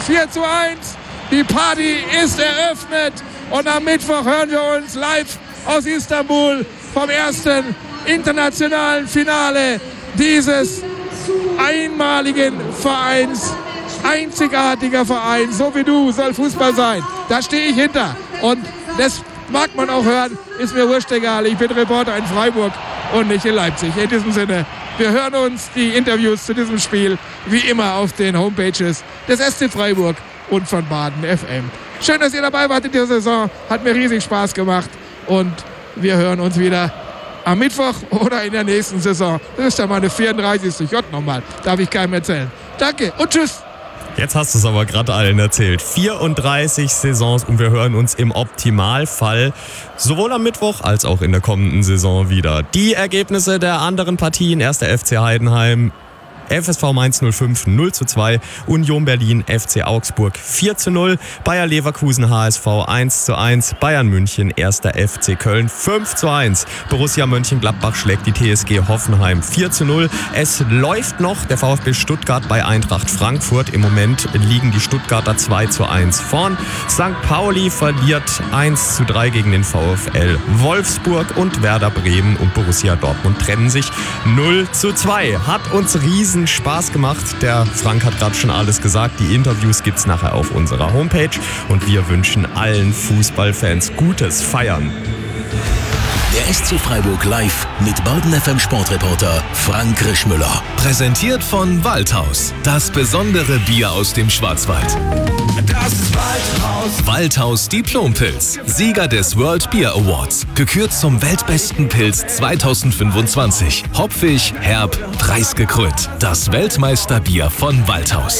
4:1. Die Party ist eröffnet und am Mittwoch hören wir uns live aus Istanbul vom ersten internationalen Finale dieses einmaligen Vereins. Einzigartiger Verein, so wie du, soll Fußball sein. Da stehe ich hinter. Und das mag man auch hören, ist mir wurscht egal. Ich bin Reporter in Freiburg und nicht in Leipzig. In diesem Sinne, wir hören uns die Interviews zu diesem Spiel wie immer auf den Homepages des SC Freiburg und von Baden FM. Schön, dass ihr dabei wart in dieser Saison. Hat mir riesig Spaß gemacht. Und wir hören uns wieder am Mittwoch oder in der nächsten Saison. Das ist ja meine 34. J nochmal. Darf ich keinem erzählen. Danke und tschüss. Jetzt hast du es aber gerade allen erzählt. 34 Saisons und wir hören uns im Optimalfall sowohl am Mittwoch als auch in der kommenden Saison wieder. Die Ergebnisse der anderen Partien: 1. FC Heidenheim, FSV Mainz 05 0:2, Union Berlin FC Augsburg 4:0, Bayer Leverkusen HSV 1:1, Bayern München 1. FC Köln 5:1, Borussia Mönchengladbach schlägt die TSG Hoffenheim 4:0. Es läuft noch der VfB Stuttgart bei Eintracht Frankfurt. Im Moment liegen die Stuttgarter 2:1 vorn. St. Pauli verliert 1:3 gegen den VfL Wolfsburg und Werder Bremen und Borussia Dortmund trennen sich 0:2. Hat uns riesen Spaß gemacht. Der Frank hat gerade schon alles gesagt. Die Interviews gibt's nachher auf unserer Homepage und wir wünschen allen Fußballfans gutes Feiern. Der SC Freiburg live mit Baden FM Sportreporter Frank Rischmüller. Präsentiert von Waldhaus. Das besondere Bier aus dem Schwarzwald. Das ist Waldhaus. Waldhaus Diplompilz. Sieger des World Beer Awards. Gekürt zum weltbesten Pilz 2025. Hopfig, herb, preisgekrönt. Das Weltmeisterbier von Waldhaus.